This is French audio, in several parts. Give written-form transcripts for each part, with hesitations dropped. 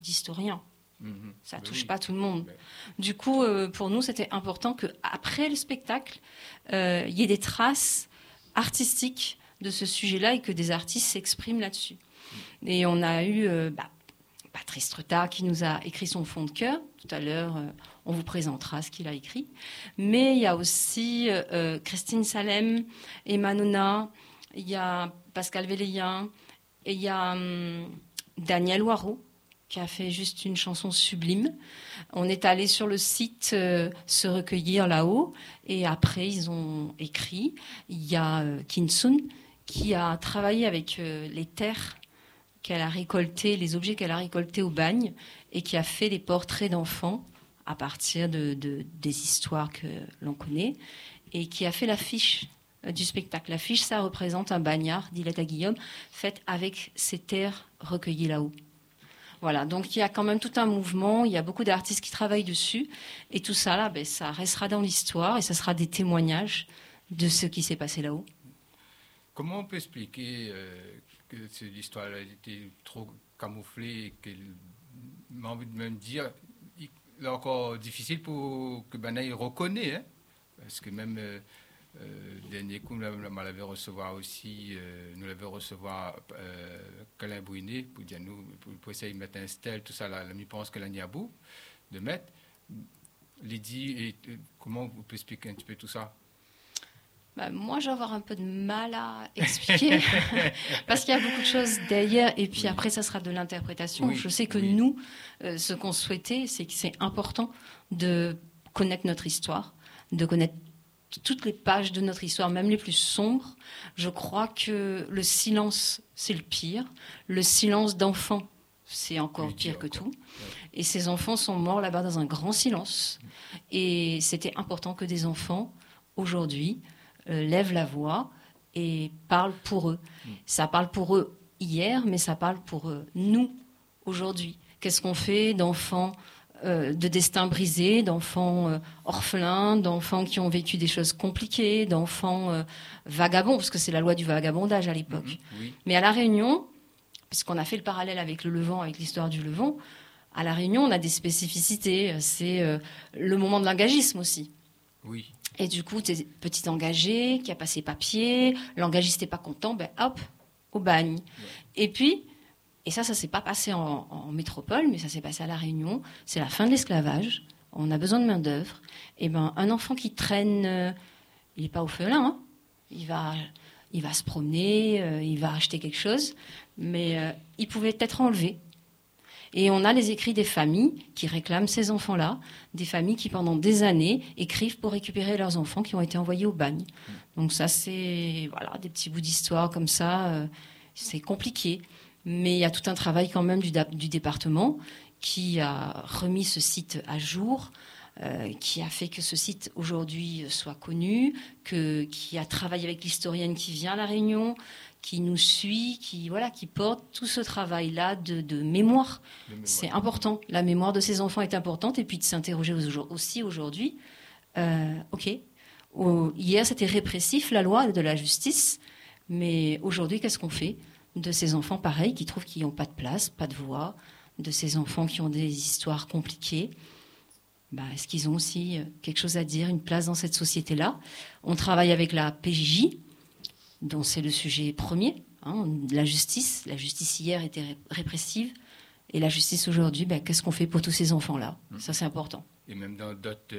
d'historien. Ça Ben touche oui. pas tout le monde. Ben, Du coup, pour nous, c'était important qu'après le spectacle, il y ait des traces artistiques de ce sujet-là et que des artistes s'expriment là-dessus. Et on a eu Patrice Tretat qui nous a écrit son fond de cœur. Tout à l'heure, on vous présentera ce qu'il a écrit. Mais il y a aussi Christine Salem, Emma Nona, il y a Pascal Véléien, et il y a Daniel Waro qui a fait juste une chanson sublime. On est allé sur le site se recueillir là-haut et après ils ont écrit. Il y a Kinsun qui a travaillé avec les terres qu'elle a récoltées, les objets qu'elle a récoltés au bagne et qui a fait des portraits d'enfants à partir des histoires que l'on connaît et qui a fait l'affiche du spectacle. L'affiche, ça représente un bagnard d'Iletta Guillaume fait avec ces terres recueillies là-haut. Voilà, donc il y a quand même tout un mouvement, il y a beaucoup d'artistes qui travaillent dessus, et tout ça là, ça restera dans l'histoire et ça sera des témoignages de ce qui s'est passé là-haut. comment on peut expliquer que l'histoire a été trop camouflée et qu'elle m'a envie de même dire, il est encore difficile pour que Banaï reconnaisse, hein, parce que même dernier coup, nous l'avons recevoir aussi, nous l'avons recevoir Colin Brunet pour dire nous pour essayer de mettre un stèle, tout ça là, je pense que là n'y a bout de mettre. Lydie, comment vous pouvez expliquer un petit peu tout ça? Moi, je vais avoir un peu de mal à expliquer parce qu'il y a beaucoup de choses derrière et puis après, ça sera de l'interprétation. Oui, Je sais que oui. nous, ce qu'on souhaitait, c'est que c'est important de connaître notre histoire, de connaître toutes les pages de notre histoire, même les plus sombres. Je crois que le silence, c'est le pire. Le silence d'enfants, c'est encore pire que tout. Et ces enfants sont morts là-bas dans un grand silence. Et c'était important que des enfants, aujourd'hui, lèvent la voix et parlent pour eux. Ça parle pour eux hier, mais ça parle pour nous, aujourd'hui. Qu'est-ce qu'on fait d'enfants de destin brisé, d'enfants orphelins, d'enfants qui ont vécu des choses compliquées, d'enfants vagabonds, parce que c'est la loi du vagabondage à l'époque. Oui. Mais à La Réunion, puisqu'on a fait le parallèle avec le Levant, avec l'histoire du Levant, à La Réunion, on a des spécificités. C'est le moment de l'engagisme aussi. Oui. Et du coup, tu es petit engagé, qui a passé papier, l'engagiste n'est pas content, hop, au bagne. Ouais. Et puis, et ça s'est pas passé en métropole, mais ça s'est passé à La Réunion. C'est la fin de l'esclavage. On a besoin de main-d'œuvre. Et un enfant qui traîne, il n'est pas orphelin, hein. Il va se promener, il va acheter quelque chose, mais il pouvait être enlevé. Et on a les écrits des familles qui réclament ces enfants-là, des familles qui, pendant des années, écrivent pour récupérer leurs enfants qui ont été envoyés au bagne. Donc ça, c'est des petits bouts d'histoire comme ça. C'est compliqué. Mais il y a tout un travail quand même du département qui a remis ce site à jour, qui a fait que ce site aujourd'hui soit connu, qui a travaillé avec l'historienne qui vient à La Réunion, qui nous suit, qui porte tout ce travail-là de mémoire. C'est important. La mémoire de ces enfants est importante. Et puis de s'interroger aussi aujourd'hui. Hier, c'était répressif, la loi de la justice. Mais aujourd'hui, qu'est-ce qu'on fait de ces enfants pareils qui trouvent qu'ils n'ont pas de place, pas de voix, de ces enfants qui ont des histoires compliquées? Est-ce qu'ils ont aussi quelque chose à dire, une place dans cette société-là? On travaille avec la PJJ, dont c'est le sujet premier, la justice. La justice hier était répressive. Et la justice aujourd'hui, qu'est-ce qu'on fait pour tous ces enfants-là? Ça, c'est important. Et même dans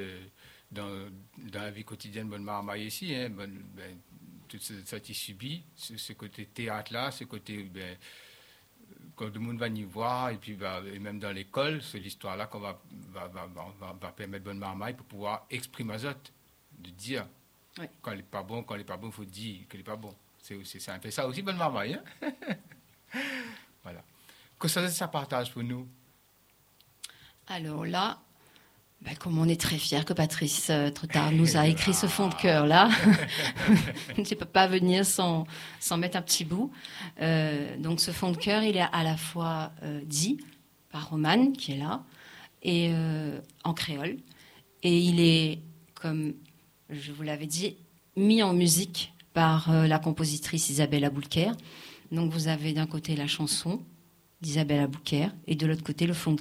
la vie quotidienne, bonne marmaille ici, tout ça qui subit, ce côté théâtre-là, ce côté, quand tout le monde va y voir, et puis et même dans l'école, c'est l'histoire-là qu'on va permettre bonne marmaille pour pouvoir exprimer aux autres, de dire. Oui. Quand il n'est pas bon, il faut dire qu'il n'est pas bon. C'est un peu ça aussi, bonne marmaille. Hein? Voilà. Qu'est-ce que ça partage pour nous? Alors là, comme on est très fiers que Patrice Tretat nous a écrit ce fond de cœur-là, je ne peux pas venir sans mettre un petit bout. Donc ce fond de cœur, il est à la fois dit par Romane, qui est là, et en créole. Et il est, comme je vous l'avais dit, mis en musique par la compositrice Isabelle Aboulker. Donc vous avez d'un côté la chanson d'Isabelle Abouker, et de l'autre côté, le